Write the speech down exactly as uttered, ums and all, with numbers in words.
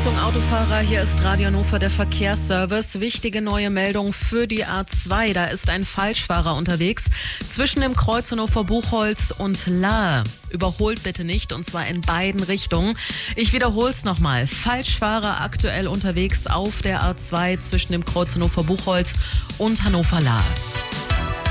Achtung Autofahrer, hier ist Radio Hannover, der Verkehrsservice. Wichtige neue Meldung für die A zwei. Da ist ein Falschfahrer unterwegs zwischen dem Kreuz Hannover-Buchholz und Lahr. Überholt bitte nicht, und zwar in beiden Richtungen. Ich wiederhole es nochmal. Falschfahrer aktuell unterwegs auf der A zwei zwischen dem Kreuz Hannover-Buchholz und Hannover-Lahr.